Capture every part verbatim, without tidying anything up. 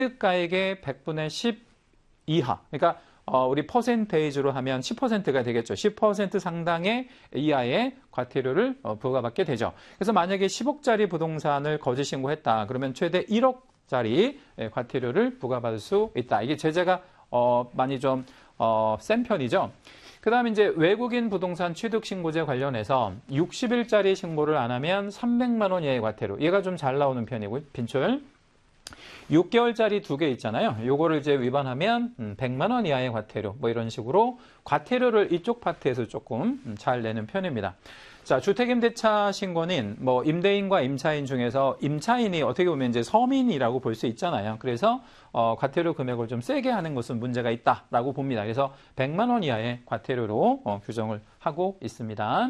취득가액의 백분의 십 이하. 그러니까 어, 우리 퍼센테이지로 하면 십 퍼센트가 되겠죠. 십 퍼센트 상당의 이하의 과태료를 어, 부과받게 되죠. 그래서 만약에 십억짜리 부동산을 거짓 신고했다. 그러면 최대 일억짜리 과태료를 부과받을 수 있다. 이게 제재가 어, 많이 좀 어, 센 편이죠. 그 다음에 이제 외국인 부동산 취득 신고제 관련해서 육십 일짜리 신고를 안 하면 삼백만 원 이하의 과태료. 얘가 좀 잘 나오는 편이고요. 빈출. 육 개월짜리 두 개 있잖아요. 요거를 이제 위반하면 백만 원 이하의 과태료. 뭐 이런 식으로 과태료를 이쪽 파트에서 조금 잘 내는 편입니다. 자, 주택임대차 신고는 뭐 임대인과 임차인 중에서 임차인이 어떻게 보면 이제 서민이라고 볼 수 있잖아요. 그래서 어, 과태료 금액을 좀 세게 하는 것은 문제가 있다라고 봅니다. 그래서 백만 원 이하의 과태료로 어, 규정을 하고 있습니다.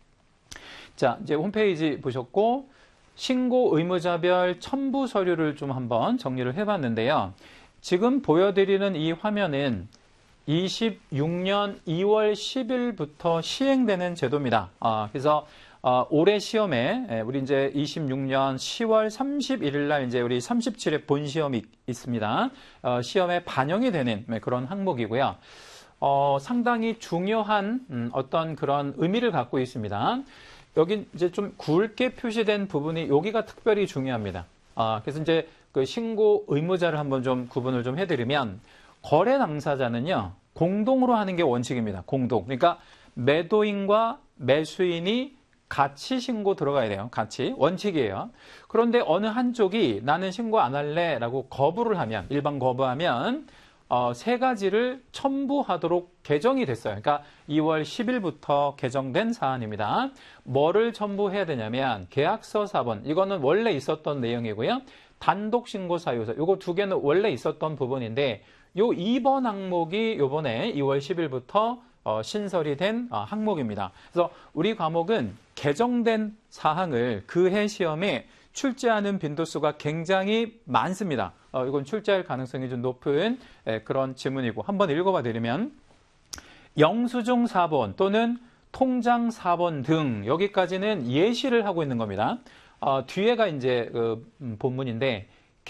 자, 이제 홈페이지 보셨고 신고 의무자별 첨부 서류를 좀 한번 정리를 해봤는데요. 지금 보여드리는 이 화면은 이십육 년 이월 십일부터 시행되는 제도입니다. 아, 그래서 어, 올해 시험에 우리 이제 이십육 년 시월 삼십일일 날 이제 우리 삼십칠 회 본 시험이 있습니다. 어, 시험에 반영이 되는 그런 항목이고요. 어, 상당히 중요한 음, 어떤 그런 의미를 갖고 있습니다. 여기 이제 좀 굵게 표시된 부분이 여기가 특별히 중요합니다. 아, 그래서 이제 그 신고 의무자를 한번 좀 구분을 좀 해드리면 거래 당사자는요, 공동으로 하는 게 원칙입니다. 공동. 그러니까 매도인과 매수인이 같이 신고 들어가야 돼요. 같이. 원칙이에요. 그런데 어느 한쪽이 나는 신고 안 할래 라고 거부를 하면, 일반 거부하면 어, 세 가지를 첨부하도록 개정이 됐어요. 그러니까 이월 십일부터 개정된 사안입니다. 뭐를 첨부해야 되냐면 계약서 사 번. 이거는 원래 있었던 내용이고요. 단독신고 사유서. 이거 두 개는 원래 있었던 부분인데 요 이 번 항목이 요번에 이월 십일부터 어, 신설이 된 어, 항목입니다. 그래서 우리 과목은 개정된 사항을 그해 시험에 출제하는 빈도수가 굉장히 많습니다. 어, 이건 출제할 가능성이 좀 높은 에, 그런 지문이고 한번 읽어봐 드리면 영수증 사 번 또는 통장 사 번 등 여기까지는 예시를 하고 있는 겁니다. 어, 뒤에가 이제 그, 음, 본문인데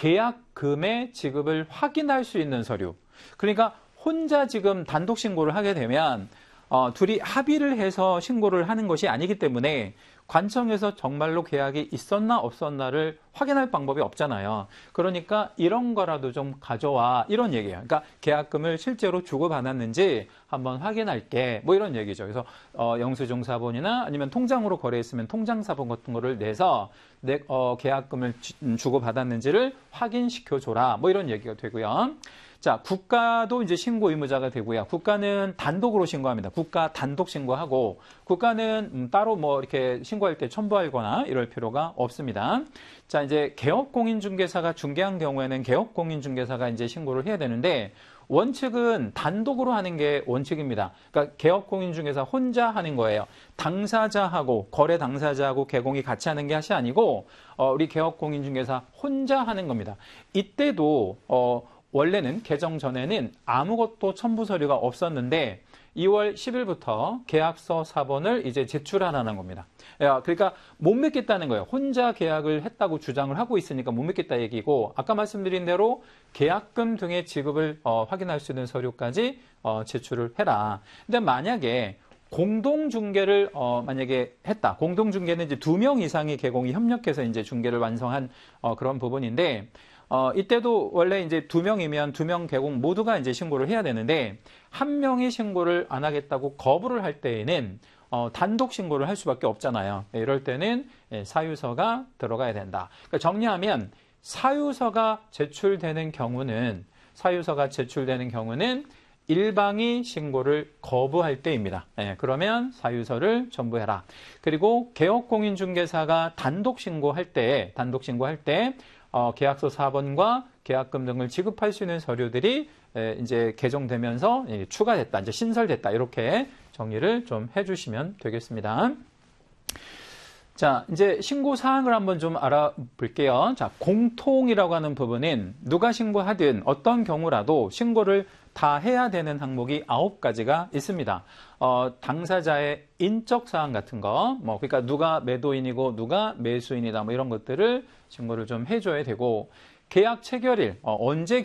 계약금의 지급을 확인할 수 있는 서류. 그러니까 혼자 지금 단독 신고를 하게 되면 어, 둘이 합의를 해서 신고를 하는 것이 아니기 때문에 관청에서 정말로 계약이 있었나 없었나를 확인할 방법이 없잖아요. 그러니까 이런 거라도 좀 가져와 이런 얘기예요. 그러니까 계약금을 실제로 주고받았는지 한번 확인할게 뭐 이런 얘기죠. 그래서 어, 영수증 사본이나 아니면 통장으로 거래했으면 통장 사본 같은 거를 내서 내, 어, 계약금을 주, 주고받았는지를 확인시켜줘라 뭐 이런 얘기가 되고요. 자, 국가도 이제 신고 의무자가 되고요. 국가는 단독으로 신고합니다. 국가 단독 신고하고 국가는 음, 따로 뭐 이렇게 신고할 때 첨부하거나 이럴 필요가 없습니다. 자, 이제 개업공인중개사가 중개한 경우에는 개업공인중개사가 이제 신고를 해야 되는데 원칙은 단독으로 하는 게 원칙입니다. 그러니까 개업공인중개사 혼자 하는 거예요. 당사자하고 거래 당사자하고 개공이 같이 하는 게 아니고 어, 우리 개업공인중개사 혼자 하는 겁니다. 이때도 어, 원래는 개정 전에는 아무것도 첨부 서류가 없었는데 이월 십일부터 계약서 사 번을 이제 제출하라는 겁니다. 그러니까 못 믿겠다는 거예요. 혼자 계약을 했다고 주장을 하고 있으니까 못 믿겠다 얘기고 아까 말씀드린 대로 계약금 등의 지급을 어, 확인할 수 있는 서류까지 어, 제출을 해라. 근데 만약에 공동중개를 어, 만약에 했다. 공동중개는 이제 두 명 이상의 개공이 협력해서 이제 중개를 완성한 어, 그런 부분인데 어, 이때도 원래 이제 두 명이면 두 명 개공 모두가 이제 신고를 해야 되는데 한 명이 신고를 안 하겠다고 거부를 할 때에는 어, 단독 신고를 할 수밖에 없잖아요. 이럴 때는 사유서가 들어가야 된다. 그러니까 정리하면 사유서가 제출되는 경우는 사유서가 제출되는 경우는 일방이 신고를 거부할 때입니다. 네, 그러면 사유서를 첨부해라. 그리고 개업공인중개사가 단독 신고할 때 단독 신고할 때 어, 계약서 사 번과 계약금 등을 지급할 수 있는 서류들이 에, 이제 개정되면서 예, 추가됐다, 이제 신설됐다 이렇게 정리를 좀 해주시면 되겠습니다. 자, 이제 신고 사항을 한번 좀 알아볼게요. 자, 공통이라고 하는 부분은 누가 신고하든 어떤 경우라도 신고를 다 해야 되는 항목이 아홉 가지가 있습니다. 어, 당사자의 인적 사항 같은 거, 뭐, 그러니까 누가 매도인이고 누가 매수인이다, 뭐 이런 것들을 신고를 좀 해줘야 되고, 계약 체결일, 어, 언제